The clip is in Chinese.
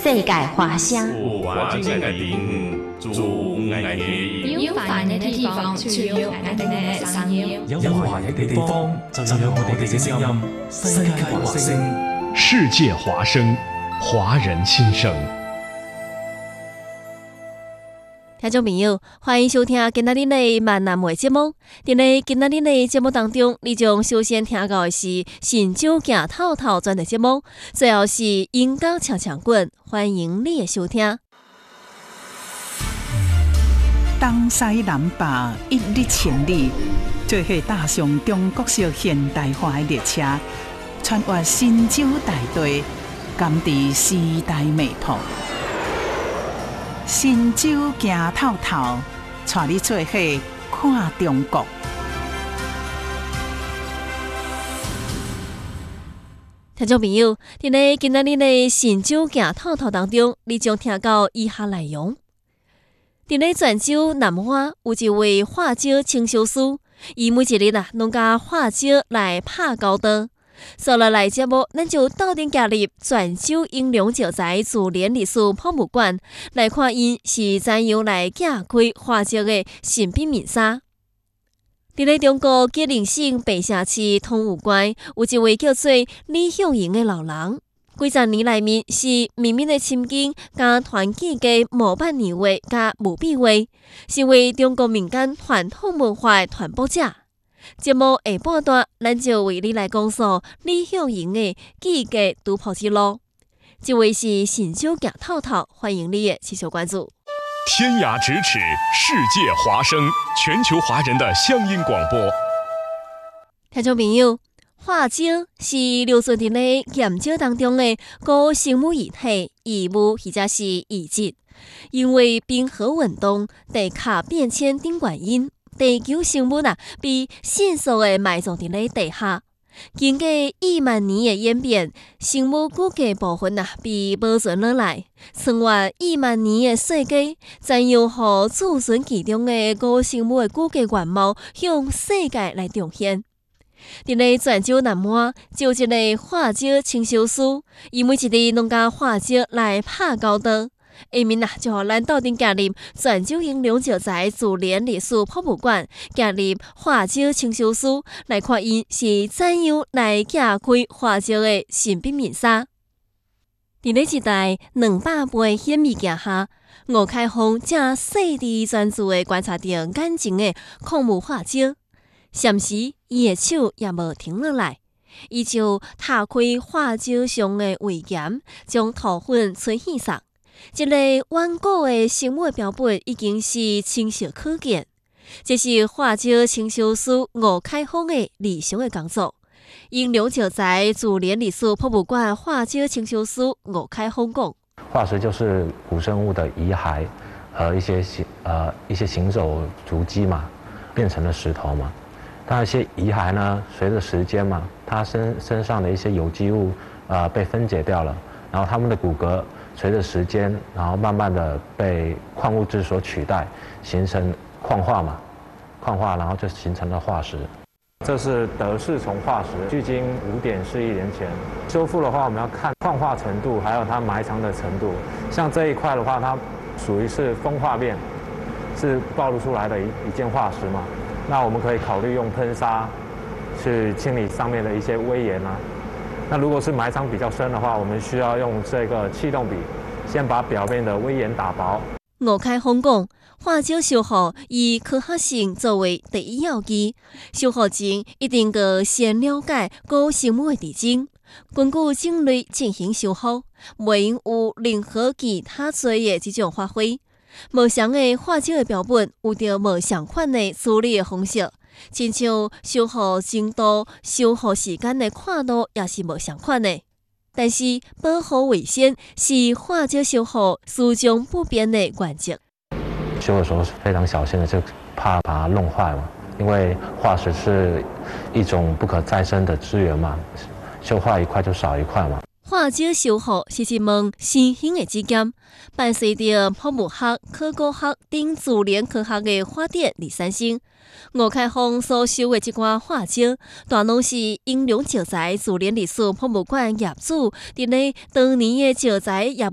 世界花香。 环境的定做爱嘅有烦的地方就有我哋嘅聲音， 有華人嘅地方就有我哋嘅聲音。世界華聲， 世界華聲，華人心聲。 聽眾朋友，歡迎收聽今仔日的閩南話節目。在今仔日的節目當中，你將首先聽到的是神州行透透專題節目，最後是音樂唱唱館，歡迎你的收聽。 東西南北一日千里，做伙踏上中國式現代化的列車，穿越神州大地，感知時代脈搏。神州行透透，帶你做伙看中國。 聽眾朋友，在今仔日的神州行透透當中，你將聽到以下內容。在泉州南華有一位化石清修師，伊每一日攏甲化石來拍交道。所以來節目，咱就到底加入泉州英良石材自然歷史博物館，來看因是怎樣來架開化石的神秘面紗。在中國吉林省白城市通武關，有一位叫做李向榮的老人。幾十年來面是綿綿的親近加團結嘅模板年畫加無筆畫，是為中國民間傳統文化傳播者。節目下半段，咱就為你來講述李向榮的記憶突破之路。這位是神州行透透，歡迎你的持續關注。 天涯咫尺，世界華聲，全球華人的鄉音廣播。 聽眾朋友，化石是留存在岩石當中的古生物遺體、遺物或者是遺跡，因為冰河運動、地殼變遷等原因。地球生物被迅速地埋葬在地下，經過億萬年的演變，生物骨骼部分被保存落來。穿越億萬年的世紀，怎樣讓贮存其中的古生物的骨骼原貌向世界來呈現？在泉州南華，就有一個化石清修師，伊每一日攏甲化石來拍交道。下面就讓咱到底加入泉州英良石材自然歷史博物館，加入化石清修師，來看因是怎樣來架開化石的神秘面紗。在一台200倍顯微鏡下，吳開峰正細緻專注地觀察着眼前的礦物化石，暫時伊的手也無停落來，伊就踏開化石上的圍岩，將塗粉吹起上。這個遠古的生物標本已經是清晰可見，這是化石清修師吳開峰的理想的工作。英良石材自然歷史博物館化石清修師吳開峰講： 化石就是古生物的遺骸和一些行走足跡嘛，變成了石頭嘛。但一些遺骸呢，隨着時間嘛，它身上的一些有機物被分解掉了，然後它們的骨骼隨着時間，然後慢慢的被礦物質所取代，形成礦化嘛，礦化，然後就形成了化石。這是德氏蟲化石，距今5.4億年前。修復的話，我們要看礦化程度，還有它埋藏的程度。像這一塊的話，它屬於是風化面，是暴露出來的一件化石嘛。那我們可以考慮用噴砂去清理上面的一些微鹽啊。那如果是埋藏比較深的話，我們需要用這個氣動筆，先把表面的微鹽打薄。 吳開峰講，化石修復以科學性作為第一要義，修復前一定要先了解古生物的特徵，根據種類進行修復，袂用有任何其他做的這種發揮。無相的化石的標本有着無相款的處理的方式。親像修復精度、修復時間的跨度也是無相款的，但是保護衛生是化石修復始終不變的原則。 修的時候是非常小心的，就怕把它弄壞嘛，因為化石是一種不可再生的資源嘛，修壞一塊就少一塊嘛。 化石修復是一門新興的技術，伴隨着博物學、考古學等自然科學的發展而產生。吳開峰所收的這塊化石，大攏是英良石材自然歷史博物館業主佇咧當年的石材業